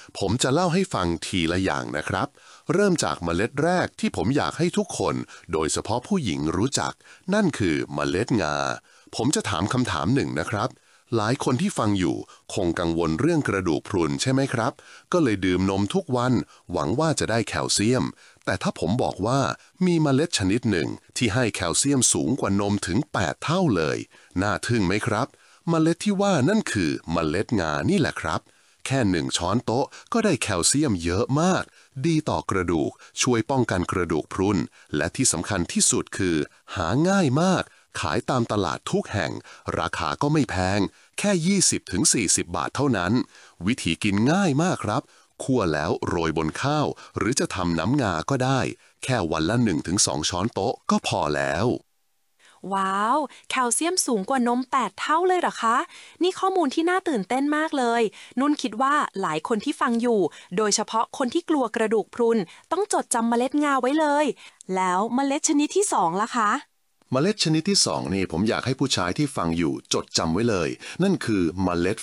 ผมจะเล่าให้ฟังทีละอย่างนะครับ เริ่มจากเมล็ดแรกที่ผมอยากให้ทุกคน โดยเฉพาะผู้หญิงรู้จัก นั่นคือเมล็ดงา ผมจะถามคำถามหนึ่งนะครับ หลายคนที่ฟังอยู่คงกังวลเรื่องกระดูกพรุนใช่ไหมครับ ก็เลยดื่มนมทุกวัน หวังว่าจะได้แคลเซียม แต่ถ้าผมบอกว่ามีเมล็ดชนิดหนึ่งที่ให้แคลเซียมสูงกว่านมถึง 8 เท่าเลย น่าทึ่งไหมครับ เมล็ดที่ว่านั่นคือเมล็ดงานี่แหละครับ แค่1 ช้อนโต๊ะก็ได้แคลเซียมเยอะมาก ดีต่อกระดูก ช่วยป้องกันกระดูกพรุน และที่สำคัญที่สุดคือ หาง่ายมาก ขายตามตลาดทุกแห่ง ราคาก็ไม่แพง แค่ 20-40 บาทเท่านั้น วิธีกินง่ายมากครับ คั่วแล้วโรยบนข้าว หรือจะทำน้ำงาก็ได้ แค่วันละ 1-2 ช้อนโต๊ะก็พอแล้วว้าว แคลเซียมสูงกว่านม 8 เท่าเลยเหรอคะ นี่ข้อมูลที่น่าตื่นเต้นมากเลย นุ่นคิดว่าหลายคนที่ฟังอยู่ โดยเฉพาะคนที่กลัวกระดูกพรุน ต้องจดจำเมล็ดงาไว้เลย แล้วเมล็ดชนิดที่2ล่ะคะเมล็ดชนิดที่2นี่ผมอยากให้ผู้ชายที่ฟังอยู่จดจำไว้เลย นั่นคือเมล็ด